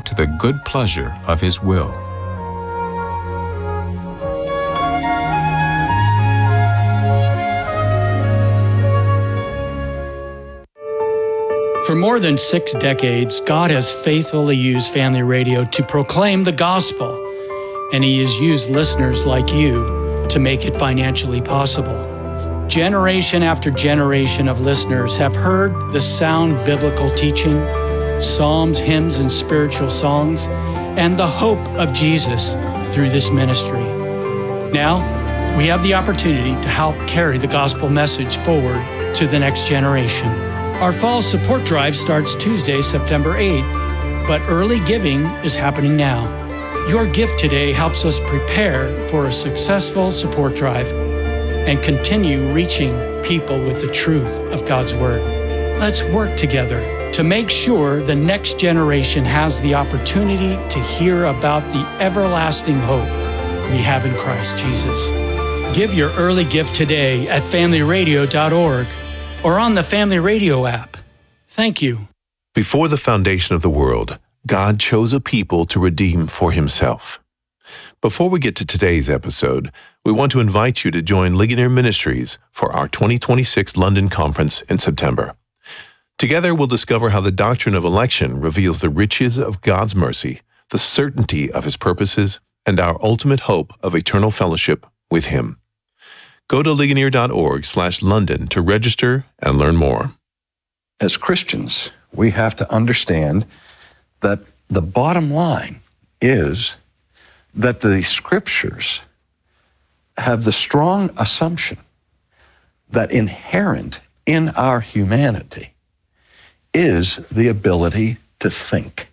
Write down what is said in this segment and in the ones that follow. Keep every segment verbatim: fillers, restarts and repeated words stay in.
to the good pleasure of His will. For more than six decades, God has faithfully used Family Radio to proclaim the gospel, and He has used listeners like you to make it financially possible. Generation after generation of listeners have heard the sound biblical teaching, psalms, hymns, and spiritual songs, and the hope of Jesus through this ministry. Now, we have the opportunity to help carry the gospel message forward to the next generation. Our fall support drive starts Tuesday, September eighth, but early giving is happening now. Your gift today helps us prepare for a successful support drive and continue reaching people with the truth of God's Word. Let's work together to make sure the next generation has the opportunity to hear about the everlasting hope we have in Christ Jesus. Give your early gift today at family radio dot org or on the Family Radio app. Thank you. Before the foundation of the world, God chose a people to redeem for Himself. Before we get to today's episode, we want to invite you to join Ligonier Ministries for our twenty twenty-six London Conference in September. Together, we'll discover how the doctrine of election reveals the riches of God's mercy, the certainty of His purposes, and our ultimate hope of eternal fellowship with Him. Go to ligonier dot org slash London to register and learn more. As Christians, we have to understand that the bottom line is that the Scriptures have the strong assumption that inherent in our humanity is the ability to think.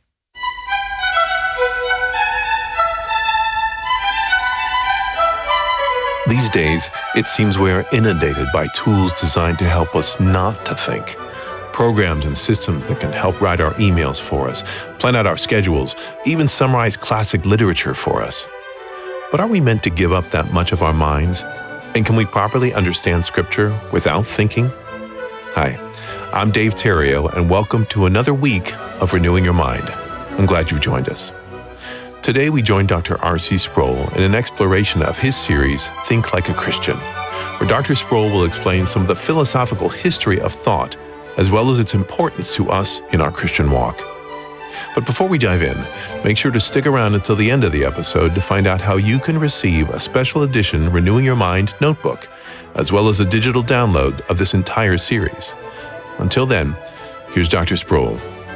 These days, it seems we are inundated by tools designed to help us not to think. Programs and systems that can help write our emails for us, plan out our schedules, even summarize classic literature for us. But are we meant to give up that much of our minds? And can we properly understand Scripture without thinking? Hi, I'm Dave Terrio, and welcome to another week of Renewing Your Mind. I'm glad you've joined us. Today we join Doctor R C Sproul in an exploration of his series, Think Like a Christian, where Doctor Sproul will explain some of the philosophical history of thought, as well as its importance to us in our Christian walk. But before we dive in, make sure to stick around until the end of the episode to find out how you can receive a special edition Renewing Your Mind notebook, as well as a digital download of this entire series. Until then, here's Doctor Sproul.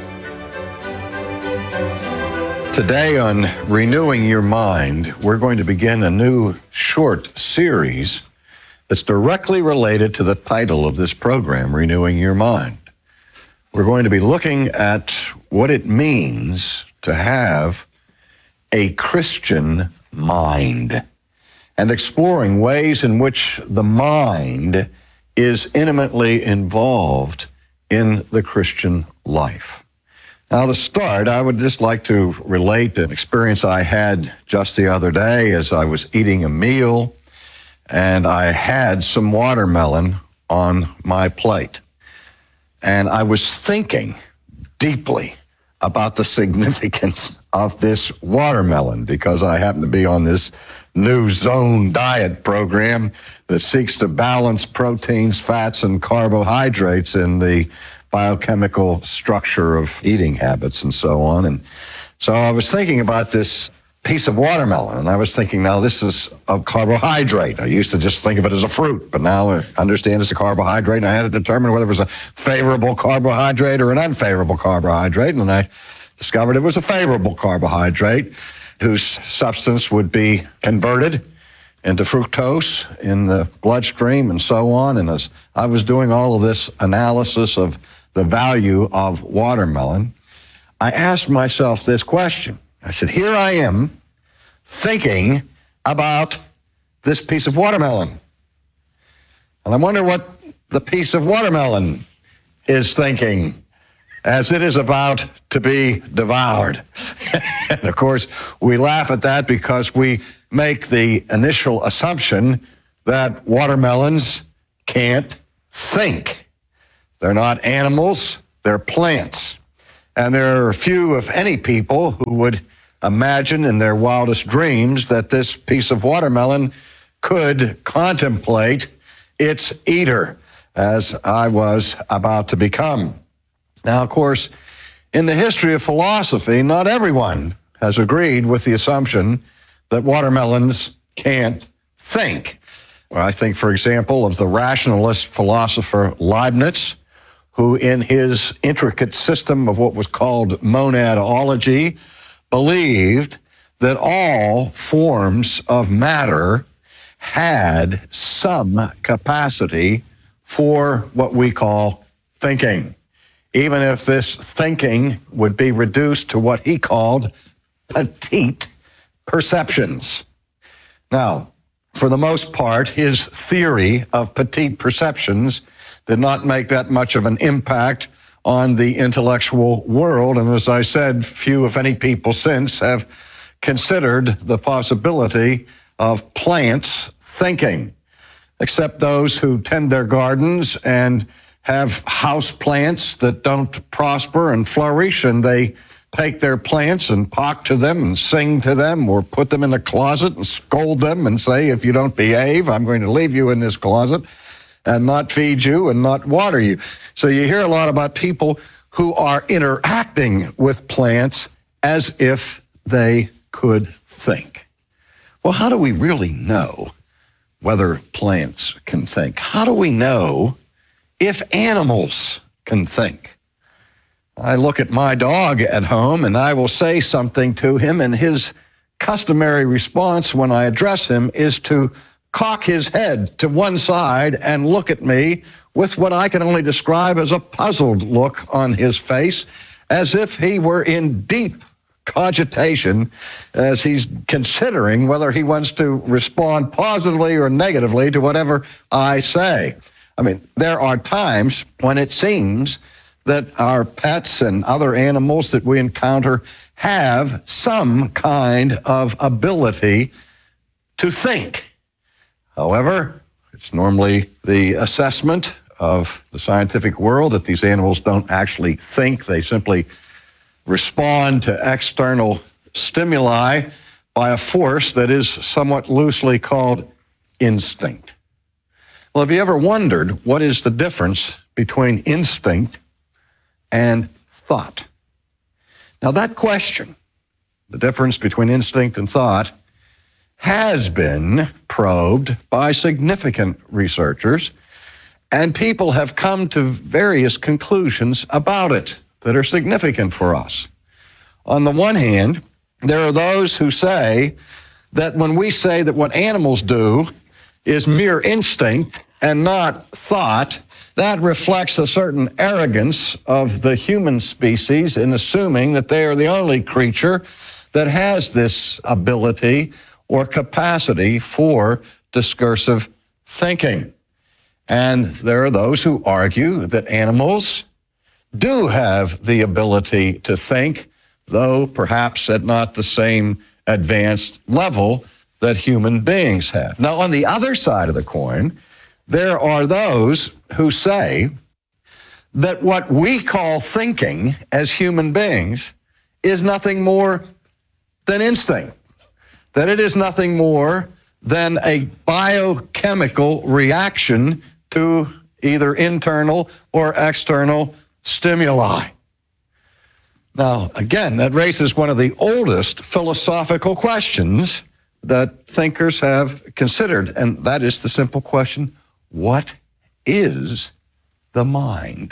Today on Renewing Your Mind, we're going to begin a new short series that's directly related to the title of this program, Renewing Your Mind. We're going to be looking at what it means to have a Christian mind and exploring ways in which the mind is intimately involved in the Christian life. Now, to start, I would just like to relate an experience I had just the other day as I was eating a meal, and I had some watermelon on my plate. And I was thinking deeply about the significance of this watermelon because I happen to be on this new Zone diet program that seeks to balance proteins, fats, and carbohydrates in the biochemical structure of eating habits and so on. And so I was thinking about this piece of watermelon, and I was thinking, now this is a carbohydrate. I used to just think of it as a fruit, but now I understand it's a carbohydrate, and I had to determine whether it was a favorable carbohydrate or an unfavorable carbohydrate, and I discovered it was a favorable carbohydrate whose substance would be converted into fructose in the bloodstream and so on. And as I was doing all of this analysis of the value of watermelon, I asked myself this question. I said, here I am thinking about this piece of watermelon. And I wonder what the piece of watermelon is thinking as it is about to be devoured. And of course, we laugh at that because we make the initial assumption that watermelons can't think. They're not animals, they're plants. And there are few, if any, people who would imagine in their wildest dreams that this piece of watermelon could contemplate its eater, as I was about to become. Now, of course, in the history of philosophy, not everyone has agreed with the assumption that watermelons can't think. Well, I think, for example, of the rationalist philosopher Leibniz, who in his intricate system of what was called monadology believed that all forms of matter had some capacity for what we call thinking, even if this thinking would be reduced to what he called petite perceptions. Now, for the most part, his theory of petite perceptions did not make that much of an impact on the intellectual world. And as I said, few, if any, people since have considered the possibility of plants thinking, except those who tend their gardens and have house plants that don't prosper and flourish, and they take their plants and talk to them and sing to them, or put them in a closet and scold them and say, if you don't behave, I'm going to leave you in this closet and not feed you and not water you. So you hear a lot about people who are interacting with plants as if they could think. Well, how do we really know whether plants can think? How do we know if animals can think? I look at my dog at home and I will say something to him, and his customary response when I address him is to cock his head to one side and look at me with what I can only describe as a puzzled look on his face, as if he were in deep cogitation as he's considering whether he wants to respond positively or negatively to whatever I say. I mean, there are times when it seems that our pets and other animals that we encounter have some kind of ability to think. However, it's normally the assessment of the scientific world that these animals don't actually think. They simply respond to external stimuli by a force that is somewhat loosely called instinct. Well, have you ever wondered what is the difference between instinct and thought? Now, that question, the difference between instinct and thought, has been probed by significant researchers, and people have come to various conclusions about it that are significant for us. On the one hand, there are those who say that when we say that what animals do is mere instinct and not thought, that reflects a certain arrogance of the human species in assuming that they are the only creature that has this ability or capacity for discursive thinking. And there are those who argue that animals do have the ability to think, though perhaps at not the same advanced level that human beings have. Now, on the other side of the coin, there are those who say that what we call thinking as human beings is nothing more than instinct, that it is nothing more than a biochemical reaction to either internal or external stimuli. Now, again, that raises one of the oldest philosophical questions that thinkers have considered, and that is the simple question, what is the mind?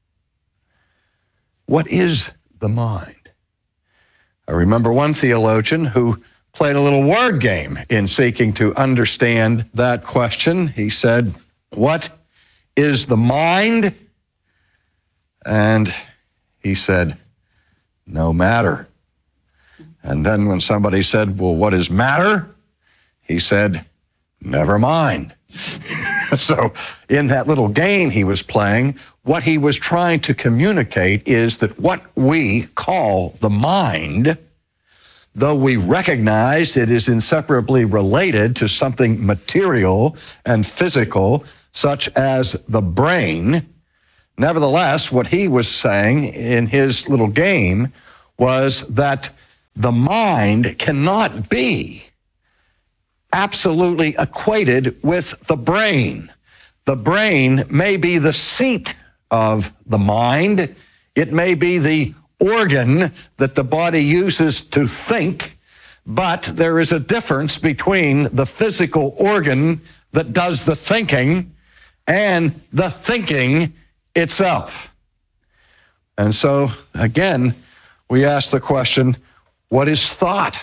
What is the mind? I remember one theologian who played a little word game in seeking to understand that question. He said, what is the mind? And he said, no matter. And then when somebody said, well, what is matter? He said, never mind. So in that little game he was playing, what he was trying to communicate is that what we call the mind, though we recognize it is inseparably related to something material and physical, such as the brain, Nevertheless, what he was saying in his little game was that the mind cannot be absolutely equated with the brain. The brain may be the seat of the mind. It may be the organ that the body uses to think, but there is a difference between the physical organ that does the thinking and the thinking itself. And so, again, we ask the question, what is thought?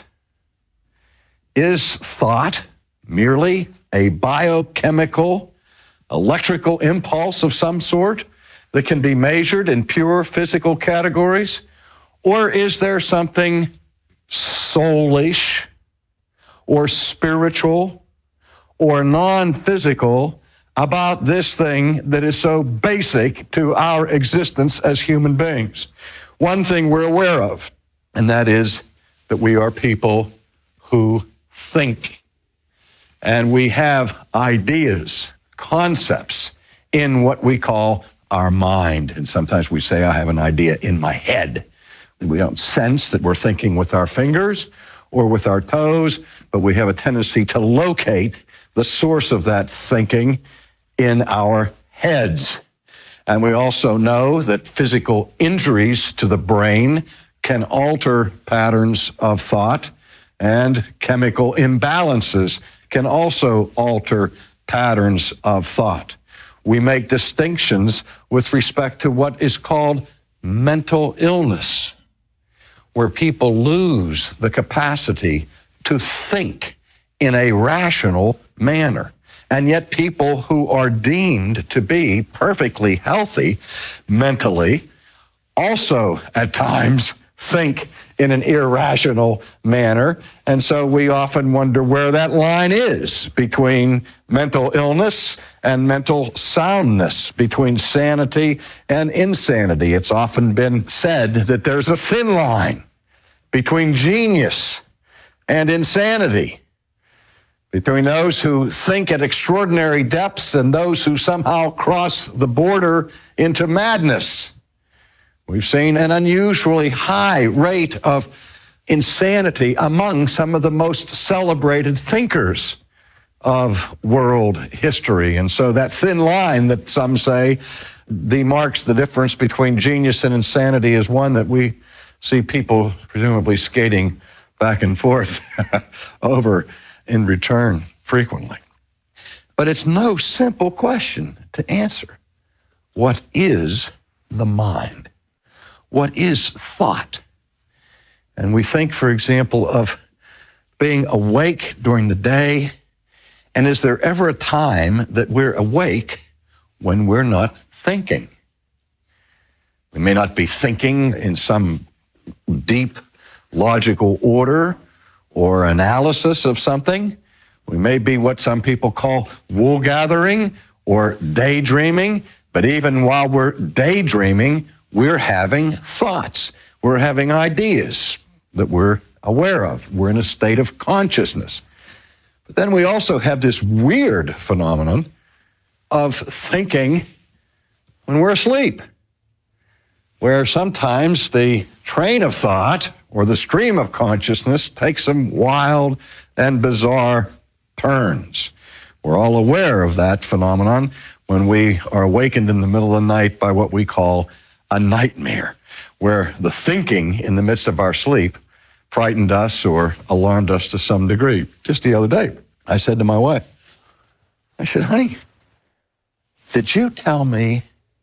Is thought merely a biochemical, electrical impulse of some sort that can be measured in pure physical categories? Or is there something soulish or spiritual or non-physical about this thing that is so basic to our existence as human beings? One thing we're aware of, and that is that we are people who think. And we have ideas, concepts in what we call our mind. And sometimes we say, I have an idea in my head. We don't sense that we're thinking with our fingers or with our toes, but we have a tendency to locate the source of that thinking in our heads. And we also know that physical injuries to the brain can alter patterns of thought, and chemical imbalances can also alter patterns of thought. We make distinctions with respect to what is called mental illness, where people lose the capacity to think in a rational manner. And yet people who are deemed to be perfectly healthy mentally also at times think in an irrational manner. And so we often wonder where that line is between mental illness and mental soundness, between sanity and insanity. It's often been said that there's a thin line between genius and insanity, between those who think at extraordinary depths and those who somehow cross the border into madness. We've seen an unusually high rate of insanity among some of the most celebrated thinkers of world history. And so that thin line that some say demarks the difference between genius and insanity is one that we see people presumably skating back and forth over in return frequently. But it's no simple question to answer. What is the mind? What is thought? And we think, for example, of being awake during the day. And is there ever a time that we're awake when we're not thinking? We may not be thinking in some deep logical order or analysis of something. We may be what some people call wool gathering or daydreaming, but even while we're daydreaming, we're having thoughts. We're having ideas that we're aware of. We're in a state of consciousness. But then we also have this weird phenomenon of thinking when we're asleep, where sometimes the train of thought or the stream of consciousness takes some wild and bizarre turns. We're all aware of that phenomenon when we are awakened in the middle of the night by what we call a nightmare, where the thinking in the midst of our sleep frightened us or alarmed us to some degree. Just the other day, I said to my wife, I said, honey, did you tell me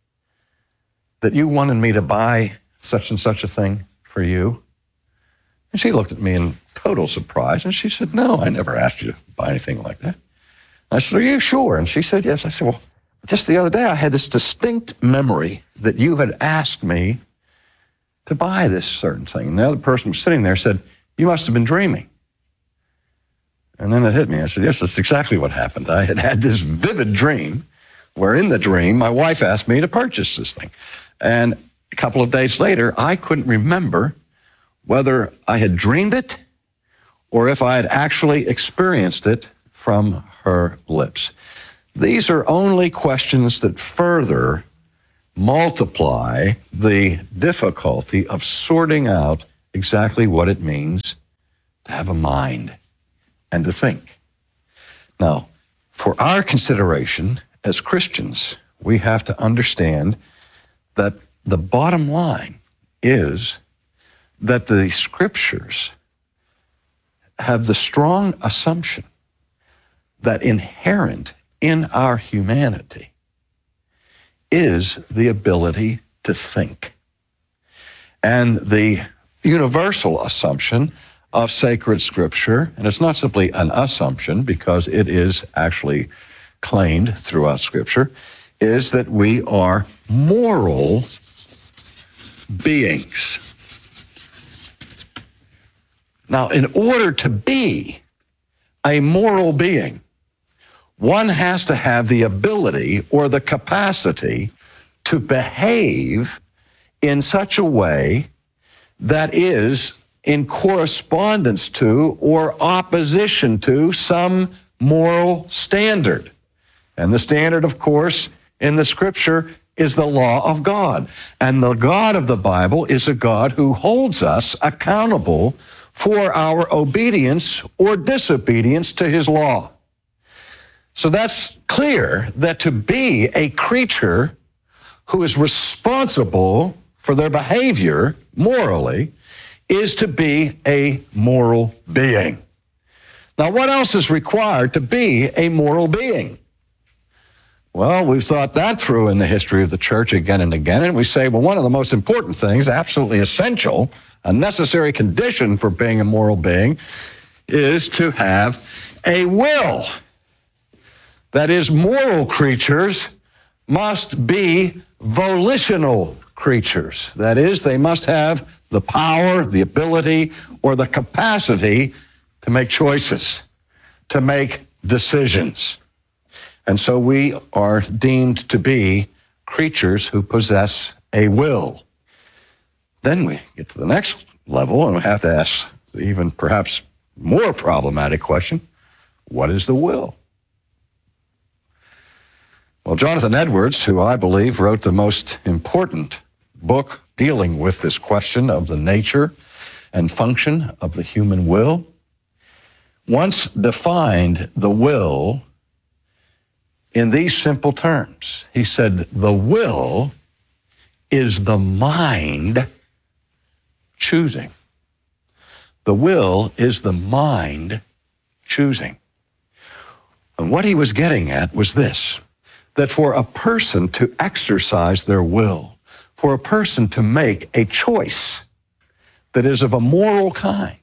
that you wanted me to buy such and such a thing for you? And she looked at me in total surprise, and she said, no, I never asked you to buy anything like that. I said, are you sure? And she said, yes. I said, well, just the other day, I had this distinct memory that you had asked me to buy this certain thing. And the other person was sitting there said, you must have been dreaming. And then it hit me. I said, yes, that's exactly what happened. I had had this vivid dream where in the dream, my wife asked me to purchase this thing. And a couple of days later, I couldn't remember whether I had dreamed it or if I had actually experienced it from her lips. These are only questions that further multiply the difficulty of sorting out exactly what it means to have a mind and to think. Now, for our consideration as Christians, we have to understand that the bottom line is that the Scriptures have the strong assumption that inherent in our humanity is the ability to think. And the universal assumption of sacred Scripture, and it's not simply an assumption because it is actually claimed throughout Scripture, is that we are moral beings. Now, in order to be a moral being, one has to have the ability or the capacity to behave in such a way that is in correspondence to or opposition to some moral standard. And the standard, of course, in the Scripture is the law of God. And the God of the Bible is a God who holds us accountable for our obedience or disobedience to his law. So that's clear that to be a creature who is responsible for their behavior morally is to be a moral being. Now, what else is required to be a moral being? Well, we've thought that through in the history of the church again and again, and we say, well, one of the most important things, absolutely essential, a necessary condition for being a moral being, is to have a will. That is, moral creatures must be volitional creatures. That is, they must have the power, the ability, or the capacity to make choices, to make decisions. And so we are deemed to be creatures who possess a will. Then we get to the next level and we have to ask the even perhaps more problematic question, what is the will? Well, Jonathan Edwards, who I believe wrote the most important book dealing with this question of the nature and function of the human will, once defined the will in these simple terms. He said, the will is the mind choosing. The will is the mind choosing. And what he was getting at was this, that for a person to exercise their will, for a person to make a choice that is of a moral kind,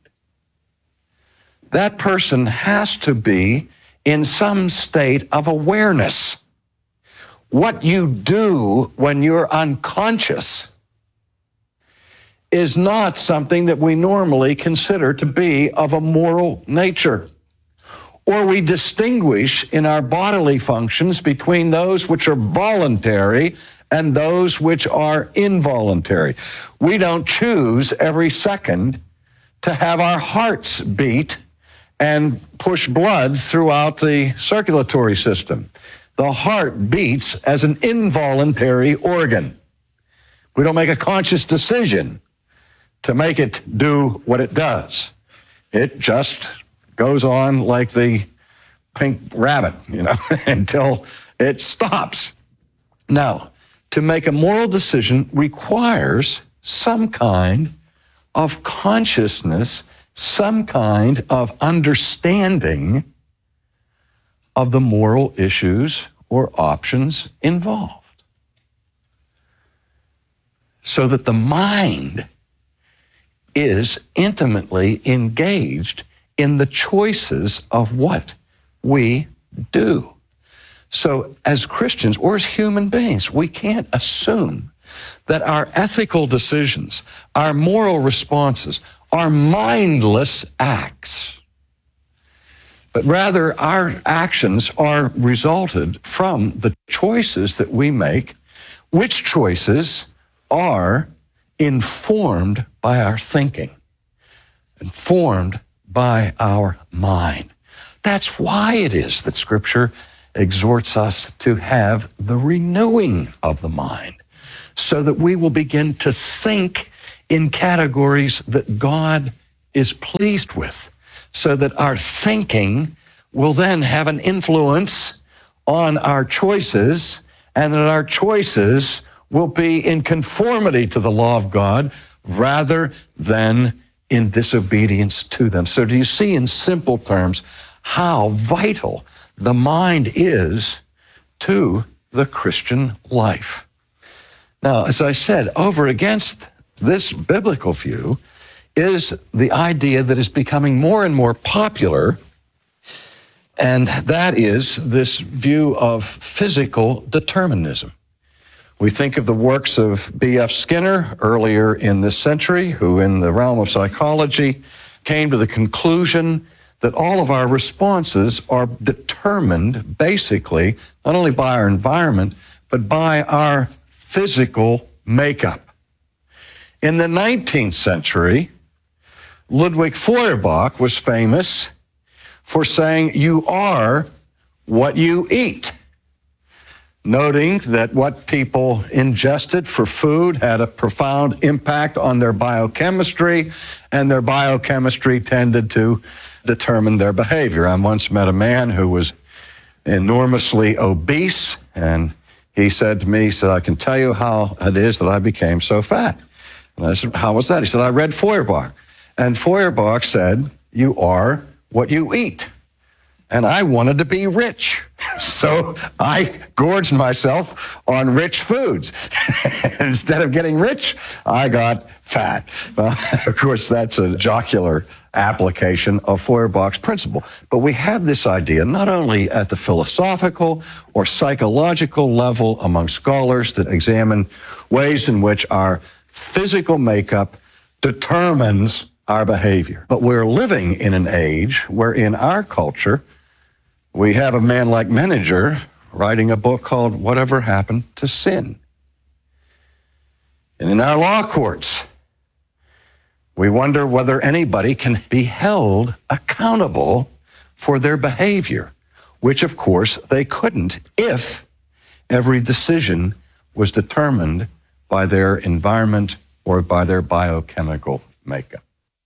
that person has to be in some state of awareness. What you do when you're unconscious is not something that we normally consider to be of a moral nature. Or we distinguish in our bodily functions between those which are voluntary and those which are involuntary. We don't choose every second to have our hearts beat and push blood throughout the circulatory system. The heart beats as an involuntary organ. We don't make a conscious decision to make it do what it does. It just goes on like the pink rabbit, you know, until it stops. Now, to make a moral decision requires some kind of consciousness, some kind of understanding of the moral issues or options involved. So that the mind is intimately engaged in the choices of what we do. So as Christians or as human beings, we can't assume that our ethical decisions, our moral responses, are mindless acts. But rather, our actions are resulted from the choices that we make, which choices are informed by our thinking, informed by our mind. That's why it is that Scripture exhorts us to have the renewing of the mind. so that we will begin to think in categories that God is pleased with, so that our thinking will then have an influence on our choices, and that our choices will be in conformity to the law of God rather than in disobedience to them. So do you see in simple terms how vital the mind is to the Christian life? Now, as I said, over against this biblical view is the idea that is becoming more and more popular, and that is this view of physical determinism. We think of the works of B F Skinner earlier in this century, who in the realm of psychology came to the conclusion that all of our responses are determined basically not only by our environment, but by our physical makeup. In the nineteenth century, Ludwig Feuerbach was famous for saying, "You are what you eat," noting that what people ingested for food had a profound impact on their biochemistry, and their biochemistry tended to determine their behavior. I once met a man who was enormously obese, and he said to me, he said, "I can tell you how it is that I became so fat." And I said, "How was that?" He said, "I read Feuerbach. And Feuerbach said, you are what you eat." And I wanted to be rich. So I gorged myself on rich foods. Instead of getting rich, I got fat. Well, of course, that's a jocular application of Feuerbach's principle. But we have this idea not only at the philosophical or psychological level among scholars that examine ways in which our physical makeup determines our behavior, but we're living in an age where in our culture, we have a man like Menninger writing a book called Whatever Happened to Sin? And in our law courts, we wonder whether anybody can be held accountable for their behavior, which of course they couldn't if every decision was determined by their environment or by their biochemical makeup.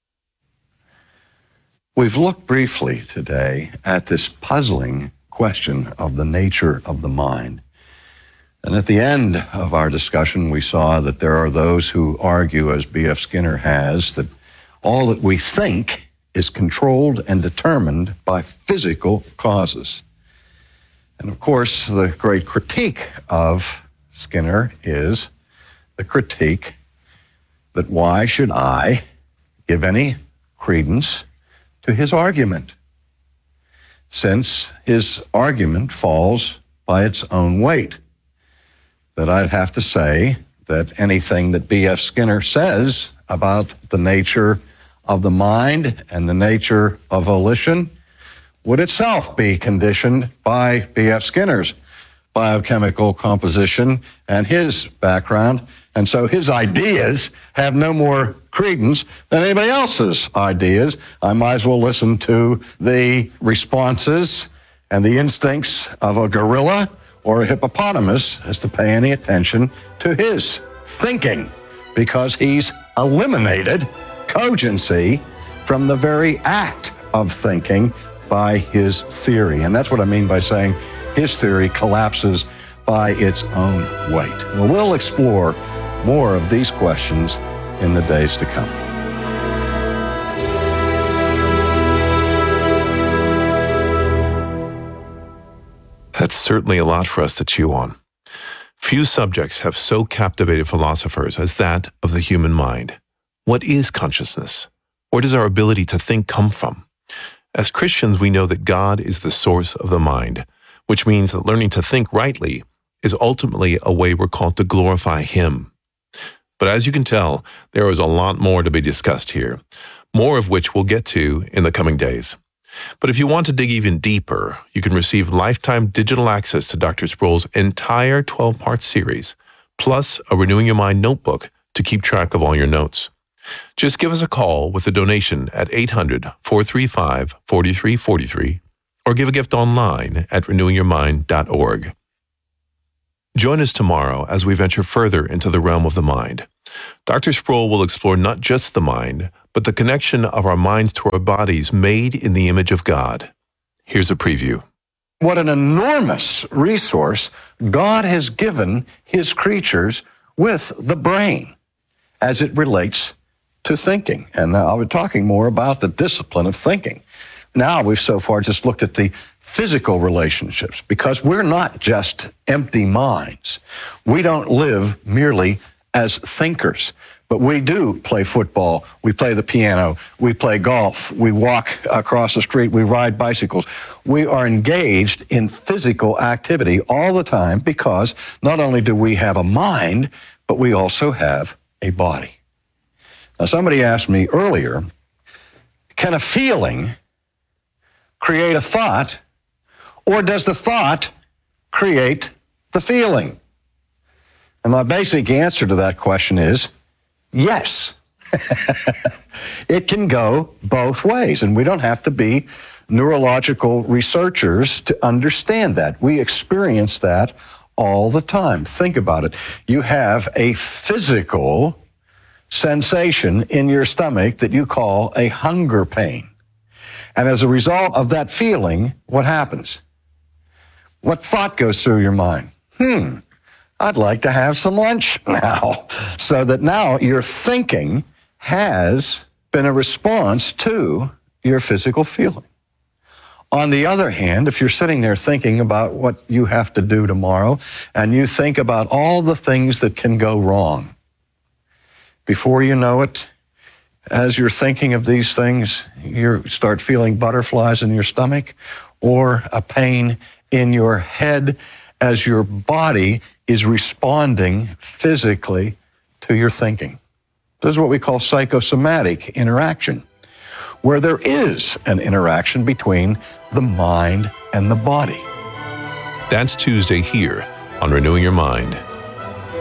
We've looked briefly today at this puzzling question of the nature of the mind. And at the end of our discussion, we saw that there are those who argue, as B F Skinner has, that all that we think is controlled and determined by physical causes. And of course, the great critique of Skinner is the critique that why should I give any credence to his argument, since his argument falls by its own weight? That I'd have to say that anything that B F Skinner says about the nature of the mind and the nature of volition would itself be conditioned by B F Skinner's biochemical composition and his background. And so his ideas have no more credence than anybody else's ideas. I might as well listen to the responses and the instincts of a gorilla or a hippopotamus as to pay any attention to his thinking, because he's eliminated cogency from the very act of thinking by his theory. And that's what I mean by saying his theory collapses by its own weight. Well, we'll explore more of these questions in the days to come. That's certainly a lot for us to chew on. Few subjects have so captivated philosophers as that of the human mind. What is consciousness? Where does our ability to think come from? As Christians, we know that God is the source of the mind, which means that learning to think rightly is ultimately a way we're called to glorify Him. But as you can tell, there is a lot more to be discussed here, more of which we'll get to in the coming days. But if you want to dig even deeper, you can receive lifetime digital access to Doctor Sproul's entire twelve-part series, plus a Renewing Your Mind notebook to keep track of all your notes. Just give us a call with a donation at eight hundred, four three five, four three four three or give a gift online at renewing your mind dot org. Join us tomorrow as we venture further into the realm of the mind. Doctor Sproul will explore not just the mind, but the connection of our minds to our bodies made in the image of God. Here's a preview. What an enormous resource God has given his creatures with the brain as it relates to thinking. And I'll be talking more about the discipline of thinking. Now we've so far just looked at the physical relationships, because we're not just empty minds. We don't live merely as thinkers, but we do play football, we play the piano, we play golf, we walk across the street, we ride bicycles. We are engaged in physical activity all the time, because not only do we have a mind, but we also have a body. Now, somebody asked me earlier, can a feeling create a thought, or does the thought create the feeling? And my basic answer to that question is yes. It can go both ways, and we don't have to be neurological researchers to understand that. We experience that all the time. Think about it. You have a physical sensation in your stomach that you call a hunger pain. And as a result of that feeling, what happens? What thought goes through your mind? Hmm, I'd like to have some lunch now. So that now your thinking has been a response to your physical feeling. On the other hand, if you're sitting there thinking about what you have to do tomorrow, and you think about all the things that can go wrong, before you know it, as you're thinking of these things, you start feeling butterflies in your stomach or a pain in your head as your body is responding physically to your thinking. This is what we call psychosomatic interaction, where there is an interaction between the mind and the body. That's Tuesday here on Renewing Your Mind.